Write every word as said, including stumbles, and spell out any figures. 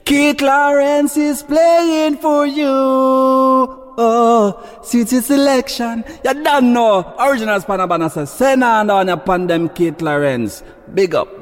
Keith Lawrence is playing for you. Oh, City Selection. You don't know. Original Spanabana says, send on down upon them Keith Lawrence. Big up.